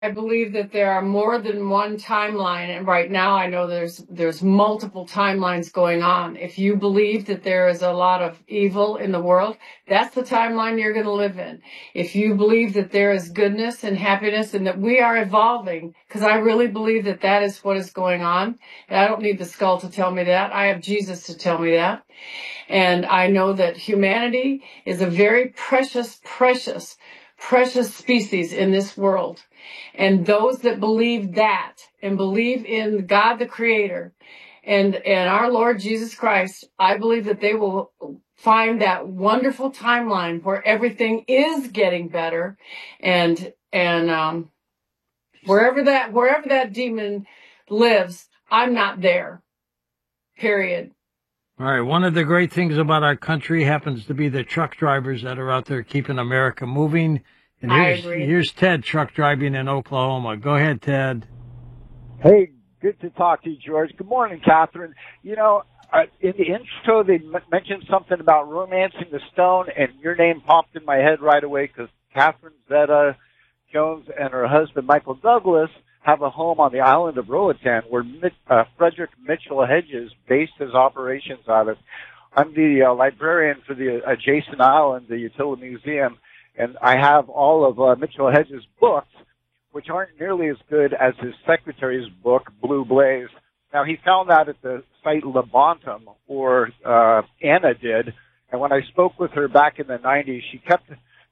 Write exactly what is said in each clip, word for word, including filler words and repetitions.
I believe that there are more than one timeline, and right now I know there's there's multiple timelines going on. If you believe that there is a lot of evil in the world, that's the timeline you're going to live in. If you believe that there is goodness and happiness and that we are evolving, because I really believe that that is what is going on, and I don't need the skull to tell me that. I have Jesus to tell me that. And I know that humanity is a very precious, precious, precious species in this world. And those that believe that and believe in God the Creator and, and our Lord Jesus Christ, I believe that they will find that wonderful timeline where everything is getting better. And and um, wherever that wherever that demon lives, I'm not there. Period. All right. One of the great things about our country happens to be the truck drivers that are out there keeping America moving. And here's, I agree. here's Ted truck driving in Oklahoma. Go ahead, Ted. Hey, good to talk to you, George. Good morning, Catherine. You know, uh, in the intro, they m- mentioned something about romancing the stone, and your name popped in my head right away because Catherine Zeta-Jones and her husband, Michael Douglas, have a home on the island of Roatan where uh, Frederick Mitchell Hedges based his operations out of. I'm the uh, librarian for the adjacent island, the Utility Museum, and I have all of uh, Mitchell Hedges' books, which aren't nearly as good as his secretary's book, Blue Blaze. Now, he found that at the site Lebantum, or uh, Anna did, and when I spoke with her back in the nineties, she kept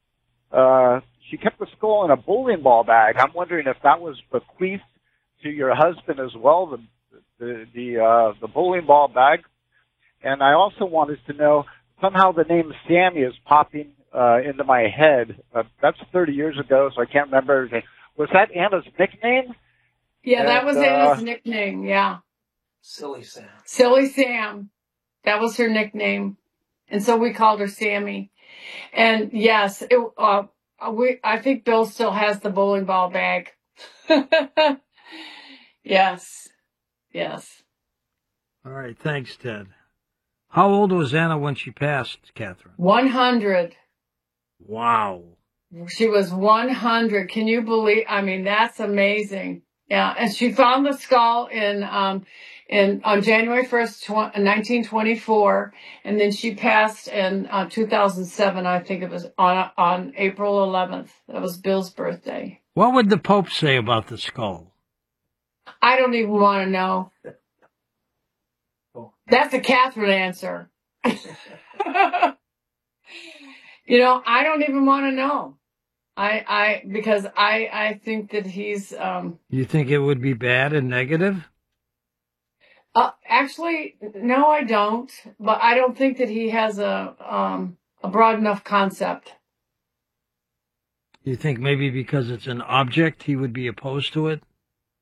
uh, she kept the skull in a bowling ball bag. I'm wondering if that was bequeathed to your husband as well, the the the, uh, the bowling ball bag. And I also wanted to know, somehow the name Sammy is popping uh, into my head. Uh, that's thirty years ago, so I can't remember everything. Was that Anna's nickname? Yeah, and, that was uh, Anna's nickname, yeah. Silly Sam. Silly Sam. That was her nickname. And so we called her Sammy. And yes, it, uh, we, I think Bill still has the bowling ball bag. Yes. Yes. All right. Thanks, Ted. How old was Anna when she passed, Catherine? one hundred. Wow. She was one hundred. Can you believe? I mean, that's amazing. Yeah. And she found the skull in, um, in, on January first, nineteen twenty-four. And then she passed in uh, two thousand seven. I think it was on, on April eleventh. That was Bill's birthday. What would the Pope say about the skull? I don't even want to know. That's a Catherine answer. You know, I don't even want to know. I, I, because I, I think that he's, um. You think it would be bad and negative? Uh, actually, no, I don't. But I don't think that he has a, um, a broad enough concept. You think maybe because it's an object, he would be opposed to it?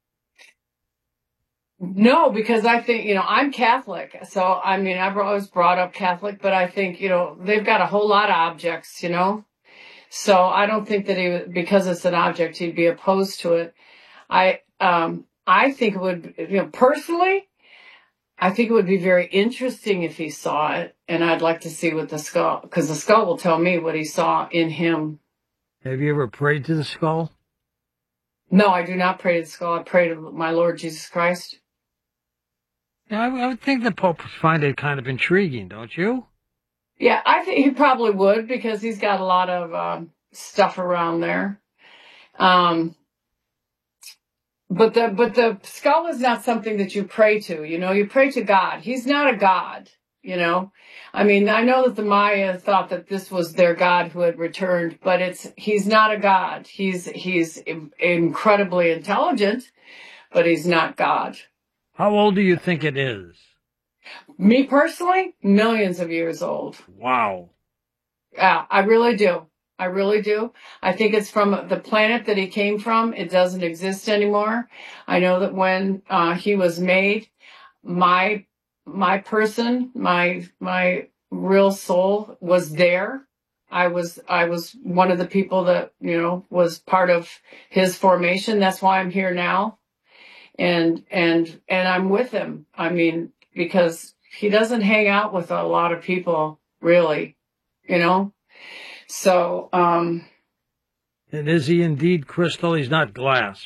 No, because I think, you know, I'm Catholic. So, I mean, I've always brought up Catholic, but I think, you know, they've got a whole lot of objects, you know. So I don't think that he would, because it's an object, he'd be opposed to it. I, um, I think it would, you know, personally, I think it would be very interesting if he saw it. And I'd like to see what the skull, because the skull will tell me what he saw in him. Have you ever prayed to the skull? No, I do not pray to the skull. I pray to my Lord Jesus Christ. Yeah, I, I would think the Pope would find it kind of intriguing, don't you? Yeah, I think he probably would because he's got a lot of um, stuff around there. Um, but the but the skull is not something that you pray to. You know, you pray to God. He's not a god. You know, I mean, I know that the Maya thought that this was their god who had returned, but it's he's not a god. He's he's incredibly intelligent, but he's not God. How old do you think it is? Me personally, millions of years old. Wow. Yeah, I really do. I really do. I think it's from the planet that he came from. It doesn't exist anymore. I know that when uh, he was made, my my person, my my real soul was there. I was I was one of the people that, you know, was part of his formation. That's why I'm here now. And and and I'm with him. I mean, because he doesn't hang out with a lot of people, really, you know. So, um, And is he indeed crystal? He's not glass.